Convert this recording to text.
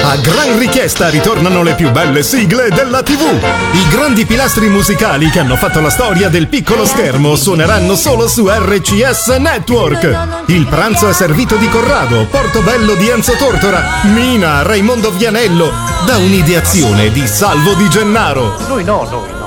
A gran richiesta ritornano le più belle sigle della TV. I grandi pilastri musicali che hanno fatto la storia del piccolo schermo suoneranno solo su RCS Network. Il pranzo è servito di Corrado, Portobello di Enzo Tortora, Mina, Raimondo Vianello, da un'ideazione di Salvo Di Gennaro. Noi no, noi.